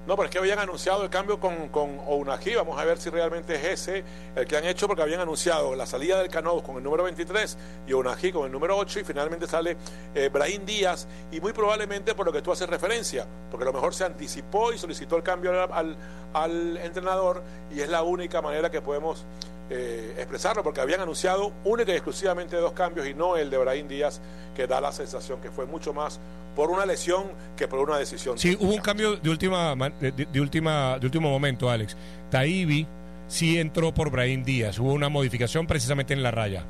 No, pero es que habían anunciado el cambio con Ounahi. Vamos a ver si realmente es ese el que han hecho, porque habían anunciado la salida del Canoos con el número 23 y Ounahi con el número 8, y finalmente sale Brahim Díaz, y muy probablemente por lo que tú haces referencia, porque a lo mejor se anticipó y solicitó el cambio al entrenador, y es la única manera que podemos expresarlo, porque habían anunciado única y exclusivamente 2 cambios y no el de Brahim Díaz, que da la sensación que fue mucho más por una lesión que por una decisión. Sí, hubo un cambio de último momento, Alex. Taibbi sí entró por Brahim Díaz, hubo una modificación precisamente en la raya.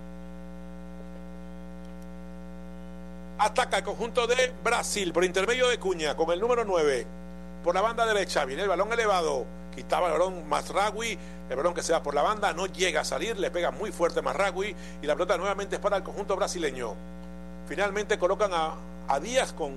Ataca el conjunto de Brasil por intermedio de Cunha con el número 9 por la banda derecha. Viene el balón elevado, quitaba el balón Mazraoui, el balón que se va por la banda no llega a salir, le pega muy fuerte Mazraoui y la pelota nuevamente es para el conjunto brasileño. Finalmente colocan a Díaz con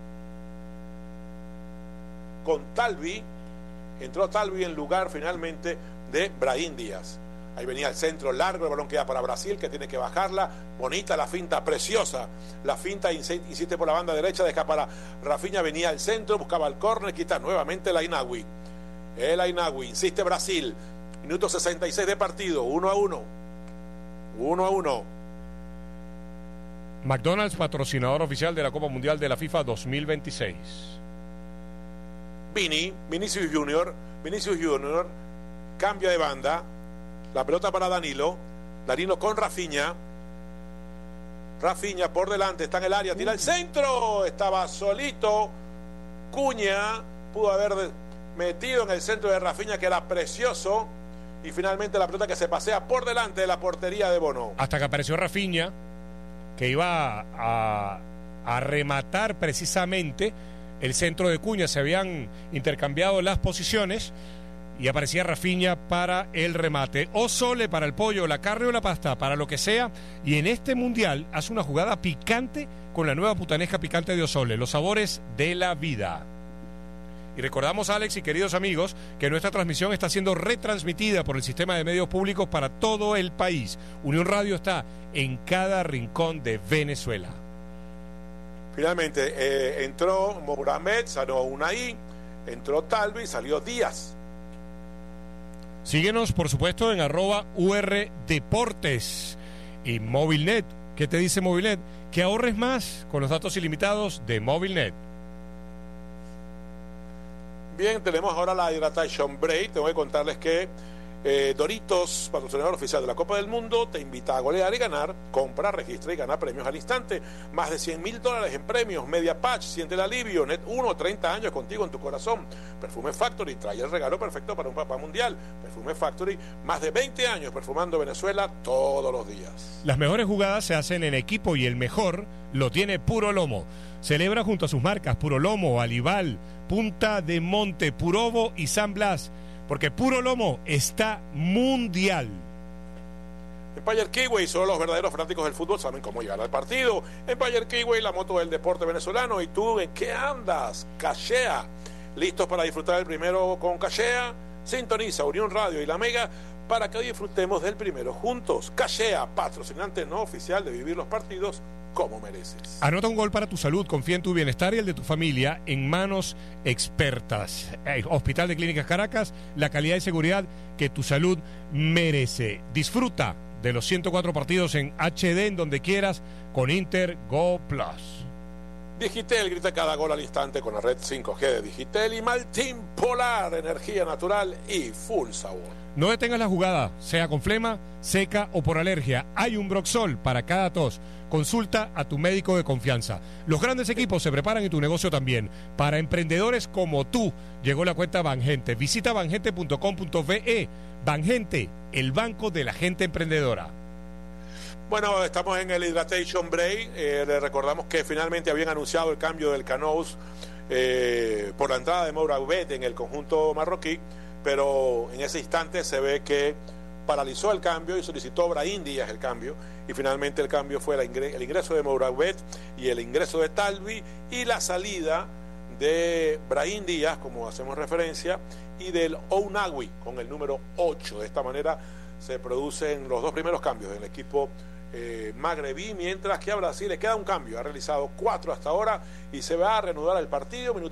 Talvi. Entró Talvi en lugar finalmente de Brahim Díaz. Ahí venía el centro largo, el balón queda para Brasil, que tiene que bajarla. Bonita la finta, preciosa. La finta insiste por la banda derecha, deja para Rafinha, venía al centro, buscaba el córner, quita nuevamente el Ainawi. El Ainawi, insiste Brasil. Minuto 66 de partido, 1-1. 1-1. McDonald's, patrocinador oficial de la Copa Mundial de la FIFA 2026. Vinicius Junior, cambia de banda. La pelota para Danilo con Rafinha por delante, está en el área, tira el centro, estaba solito Cunha, pudo haber metido en el centro de Rafinha, que era precioso, y finalmente la pelota que se pasea por delante de la portería de Bono. Hasta que apareció Rafinha, que iba a rematar precisamente el centro de Cunha. Se habían intercambiado las posiciones y aparecía Rafinha para el remate. O Sole para el pollo, la carne o la pasta, para lo que sea. Y en este mundial hace una jugada picante con la nueva putanesca picante de Osole, los sabores de la vida. Y recordamos, Alex y queridos amigos, que nuestra transmisión está siendo retransmitida por el sistema de medios públicos para todo el país. Unión Radio está en cada rincón de Venezuela. Finalmente entró Mouramed, salió Ounahi, entró Talvi, salió Díaz. Síguenos, por supuesto, en @URDeportes y Movilnet. ¿Qué te dice Movilnet? Que ahorres más con los datos ilimitados de Movilnet. Bien, tenemos ahora la Hydration Break. Tengo que contarles que Doritos, patrocinador oficial de la Copa del Mundo, te invita a golear y ganar. Compra, registra y gana premios al instante. Más de $100,000 en premios. Media Patch, siente el alivio. Net 1, 30 años contigo en tu corazón. Perfume Factory, trae el regalo perfecto para un papá mundial. Perfume Factory, más de 20 años perfumando Venezuela todos los días. Las mejores jugadas se hacen en equipo y el mejor lo tiene Puro Lomo. Celebra junto a sus marcas Puro Lomo, Alival, Punta de Monte, Purobo y San Blas, porque Puro Lomo está mundial. Empire Keyway, solo los verdaderos fanáticos del fútbol saben cómo llegar al partido. Empire Keyway, la moto del deporte venezolano. ¿Y tú en qué andas? Cachea. ¿Listos para disfrutar el primero con Cachea? Sintoniza Unión Radio y La Mega para que hoy disfrutemos del primero juntos. Cachea, patrocinante no oficial de Vivir los Partidos como mereces. Anota un gol para tu salud, confía en tu bienestar y el de tu familia en manos expertas. Hospital de Clínicas Caracas, la calidad y seguridad que tu salud merece. Disfruta de los 104 partidos en HD en donde quieras con Inter Go Plus. Digitel, grita cada gol al instante con la red 5G de Digitel y Maltín Polar, energía natural y full sabor. No detengas la jugada, sea con flema, seca o por alergia. Hay un Broxol para cada tos. Consulta a tu médico de confianza. Los grandes equipos se preparan y tu negocio también. Para emprendedores como tú, llegó la cuenta Bangente. Visita bangente.com.ve. Bangente, el banco de la gente emprendedora. Bueno, estamos en el Hydration Break. Le recordamos que finalmente habían anunciado el cambio del Canoos por la entrada de Mouraoui en el conjunto marroquí, pero en ese instante se ve que paralizó el cambio y solicitó Brahim Díaz el cambio, y finalmente el cambio fue el ingreso de Mouraoui y el ingreso de Talvi y la salida de Brahim Díaz, como hacemos referencia, y del Ounahi con el número 8. De esta manera se producen los dos primeros cambios del equipo magrebí, mientras que a Brasil le queda un cambio. Ha realizado 4 hasta ahora y se va a reanudar el partido.